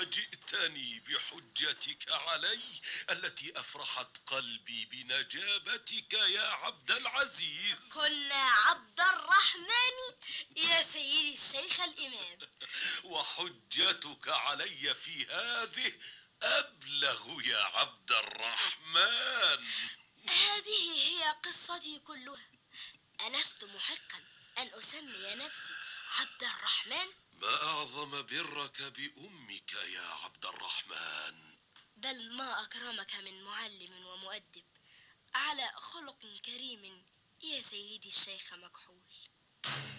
جئتني بحجتك علي التي أفرحت قلبي بنجابتك يا عبد العزيز. كنا عبد الرحمن يا سيدي الشيخ الإمام. وحجتك علي في هذه أبلغ يا عبد الرحمن. هذه هي قصتي كلها. ألست محقا أن أسمي نفسي عبد الرحمن؟ ما أعظم برك بأمك يا عبد الرحمن. بل ما أكرمك من معلم ومؤدب على خلق كريم يا سيدي الشيخ مكحول.